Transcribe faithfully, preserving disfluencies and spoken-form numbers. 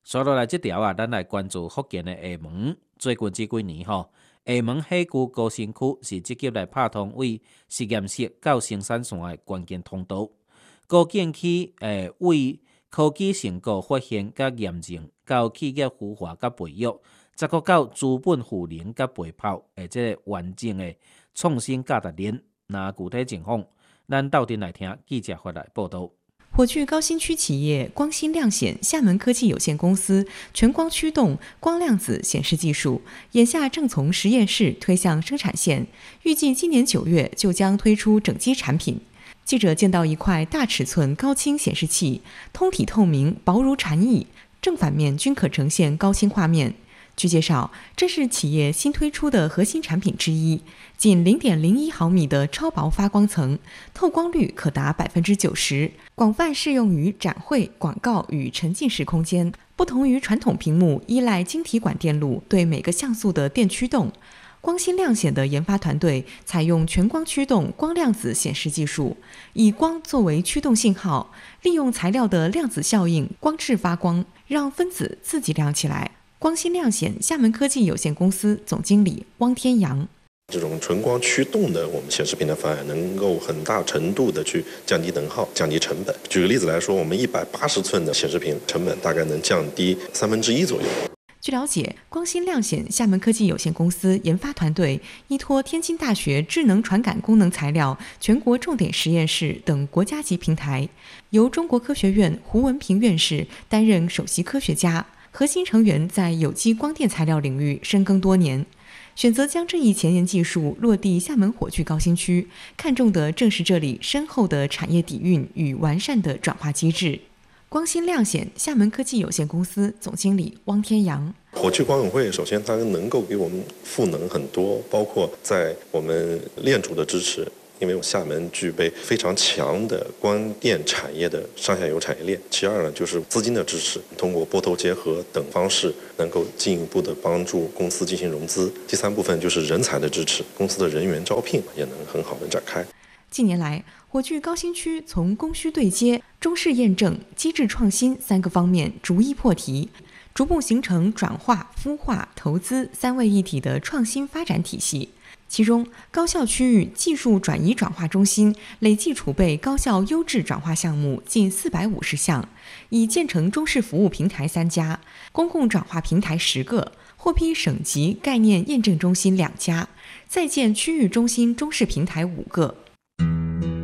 接落来这条啊，咱来关注福建的厦门。最近这几年吼，厦门戏区高新区是积极来拍通为实验室到生产线的关键通道。高建区诶，为科技成果发现甲验证，到企业孵化甲培育，再搁到资本赋能甲陪跑，诶，这完整的创新价值链。那具体情况，咱斗阵来听记者发来报道。 火炬高新区企业光新亮显厦门科技有限公司全光驱动光量子显示技术，眼下正从实验室推向生产线，预计今年九月就将推出整机产品。记者见到一块大尺寸高清显示器，通体透明，薄如蝉翼，正反面均可呈现高清画面。据介绍，这是企业新推出的核心产品之一，仅 零点零一毫米的超薄发光层，透光率可达 百分之九十， 广泛适用于展会、广告与沉浸式空间。不同于传统屏幕依赖晶体管电路对每个像素的电驱动，光新亮显的研发团队采用全光驱动光量子显示技术，以光作为驱动信号，利用材料的量子效应光致发光，让分子自己亮起来。光新亮显厦门科技有限公司总经理汪天阳： 这种纯光驱动的我们显示屏的方案，能够很大程度的去降低能耗、降低成本。举个例子来说，我们一百八十寸的显示屏成本大概能降低三分之一左右。 据了解，光新亮显厦门科技有限公司研发团队依托天津大学智能传感功能材料全国重点实验室等国家级平台，由中国科学院胡文平院士担任首席科学家。核心成员在有机光电材料领域深耕多年，选择将这一前沿技术落地厦门火炬高新区，看重的正是这里深厚的产业底蕴与完善的转化机制。光新亮显厦门科技有限公司总经理汪天阳： 火炬光友会首先它能够给我们赋能很多，包括在我们链主的支持。因为厦门具备非常强的光电产业的上下游产业链。其二呢，就是资金的支持，通过拨投结合等方式，能够进一步的帮助公司进行融资。第三部分就是人才的支持，公司的人员招聘也能很好的展开。 近年来，火炬高新区从供需对接、中试验证、机制创新三个方面逐一破题，逐步形成转化、孵化、投资三位一体的创新发展体系。其中，高校区域技术转移转化中心累计储备高校优质转化项目近四百五十项，已建成中式服务平台三家，公共转化平台十个，获批省级概念验证中心两家，在建区域中心中式平台五个。